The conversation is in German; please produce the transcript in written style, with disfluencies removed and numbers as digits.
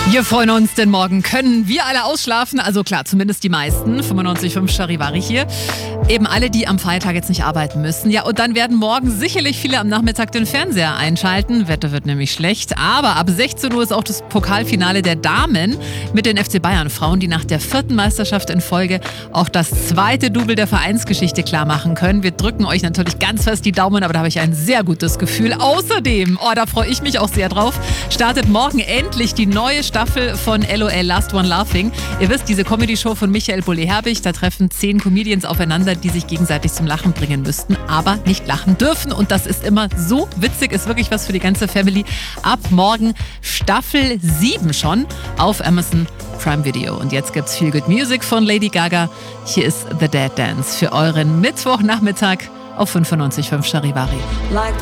Wir freuen uns, denn morgen können wir alle ausschlafen. Also klar, zumindest die meisten. 95.5 Charivari hier. Eben alle, die am Feiertag jetzt nicht arbeiten müssen. Ja, und dann werden morgen sicherlich viele am Nachmittag den Fernseher einschalten. Wetter wird nämlich schlecht. Aber ab 16 Uhr ist auch das Pokalfinale der Damen mit den FC Bayern Frauen, die nach der 4. Meisterschaft in Folge auch das 2. Double der Vereinsgeschichte klar machen können. Wir drücken euch natürlich ganz fest die Daumen, aber da habe ich ein sehr gutes Gefühl. Außerdem, da freue ich mich auch sehr drauf, startet morgen endlich die neue Staffel von LOL Last One Laughing. Ihr wisst, diese Comedy-Show von Michael Bolle-Herbig, da treffen 10 Comedians aufeinander, die sich gegenseitig zum Lachen bringen müssten, aber nicht lachen dürfen. Und das ist immer so witzig, ist wirklich was für die ganze Family. Ab morgen Staffel 7 schon auf Amazon Prime Video. Und jetzt gibt's Feel Good Music von Lady Gaga. Hier ist The Dead Dance für euren Mittwochnachmittag auf 95.5 Charivari. Like